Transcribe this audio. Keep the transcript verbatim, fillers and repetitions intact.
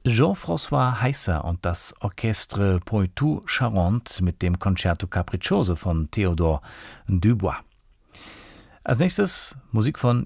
Jean-François Heisser und das Orchestre Poitou-Charentes mit dem Concerto Capriccioso von Theodore Dubois. Als nächstes Musik von